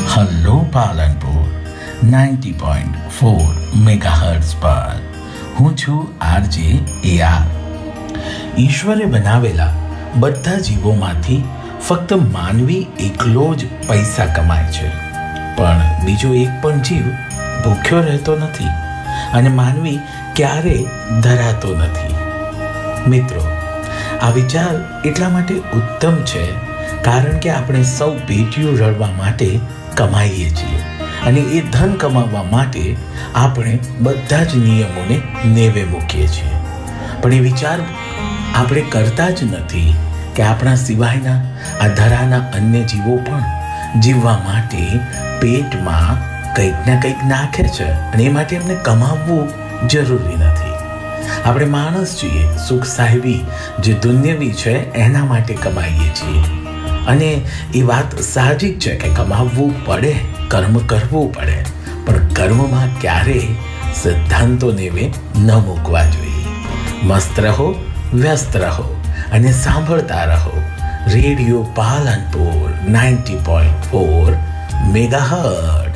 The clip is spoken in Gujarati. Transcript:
હલો પાલનપુર 90.4 મેગાહર્ટ્ઝ પર હું છું આરજે એઆર. ઈશ્વરે બનાવેલા બધા જીવોમાંથી ફક્ત માનવી એકલો જ પૈસા કમાય છે, પણ બીજો એક પણ જીવ ભૂખ્યો રહેતો નથી અને માનવી ક્યારેય ધરાતો નથી. મિત્રો, આ વિચાર એટલા માટે ઉત્તમ છે કારણ કે આપણે સૌ પેટીઓ રળવા માટે કમાઈએ છીએ અને એ ધન કમાવવા માટે આપણે બધા જ નિયમોને નેવે મૂકીએ છીએ. પણ એ વિચાર આપણે કરતા જ નથી કે આપણા સિવાયના આ ધરાના અન્ય જીવો પણ જીવવા માટે પેટમાં કંઈક ને કંઈક નાખે છે અને એ માટે એમને કમાવવું જરૂરી નથી. આપણે માણસ છીએ, સુખ સાહેબી જે દુન્યવી છે એના માટે કમાઈએ છીએ અને એ વાત સાહજિક છે કે કમાવવું પડે, કર્મ કરવું પડે, પણ કર્મમાં ક્યારેય સિદ્ધાંતો નેવે ન મૂકવા જોઈએ. મસ્ત રહો, વ્યસ્ત રહો અને સાંભળતા રહો રેડિયો પાલનપુર 90.4 મેગાહર્ટ્ઝ.